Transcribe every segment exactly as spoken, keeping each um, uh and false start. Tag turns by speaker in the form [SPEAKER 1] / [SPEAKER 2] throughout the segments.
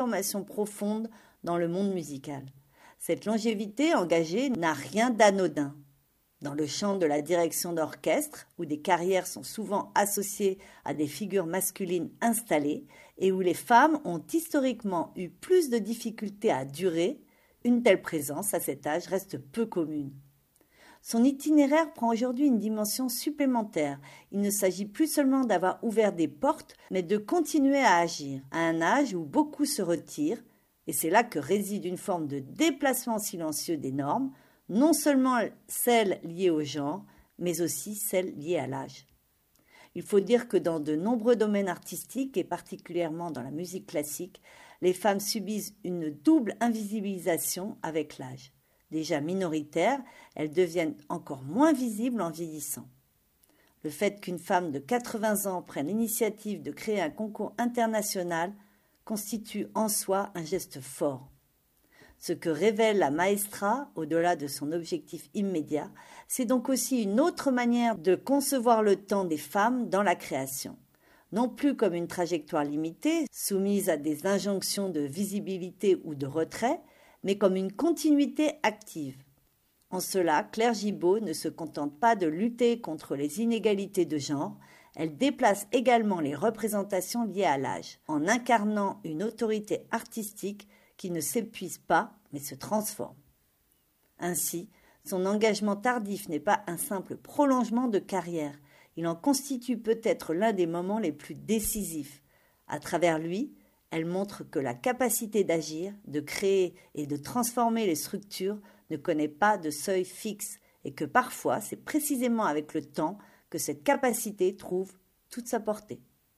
[SPEAKER 1] formation profonde dans le monde musical. Cette longévité engagée n'a rien d'anodin. Dans le champ de la direction d'orchestre, où des carrières sont souvent associées à des figures masculines installées et où les femmes ont historiquement eu plus de difficultés à durer, une telle présence à cet âge reste peu commune. Son itinéraire prend aujourd'hui une dimension supplémentaire. Il ne s'agit plus seulement d'avoir ouvert des portes, mais de continuer à agir, à un âge où beaucoup se retirent, et c'est là que réside une forme de déplacement silencieux des normes, non seulement celles liées au genre, mais aussi celles liées à l'âge. Il faut dire que dans de nombreux domaines artistiques, et particulièrement dans la musique classique, les femmes subissent une double invisibilisation avec l'âge. Déjà minoritaires, elles deviennent encore moins visibles en vieillissant. Le fait qu'une femme de quatre-vingts ans prenne l'initiative de créer un concours international constitue en soi un geste fort. Ce que révèle la maestra, au-delà de son objectif immédiat, c'est donc aussi une autre manière de concevoir le temps des femmes dans la création. Non plus comme une trajectoire limitée, soumise à des injonctions de visibilité ou de retrait, mais comme une continuité active. En cela, Claire Gibault ne se contente pas de lutter contre les inégalités de genre, elle déplace également les représentations liées à l'âge, en incarnant une autorité artistique qui ne s'épuise pas, mais se transforme. Ainsi, son engagement tardif n'est pas un simple prolongement de carrière, il en constitue peut-être l'un des moments les plus décisifs. À travers lui, elle montre que la capacité d'agir, de créer et de transformer les structures ne connaît pas de seuil fixe et que parfois, c'est précisément avec le temps que cette capacité trouve toute sa portée.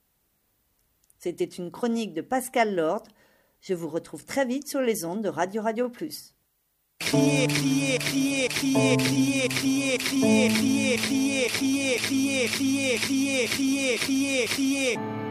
[SPEAKER 1] C'était une chronique de Pascal Lord. Je vous retrouve très vite sur les ondes de Radio Radio Plus. Crier, crier, crier, crier, crier, crier, crier, crier, crier, crier, crier, crier, crier, crier, crier, crier.